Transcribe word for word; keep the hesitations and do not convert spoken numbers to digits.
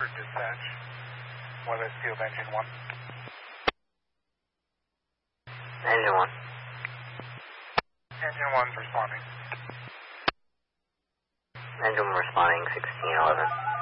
Dispatch, weather field engine one. Engine one. Engine one's responding. Engine one responding, sixteen eleven.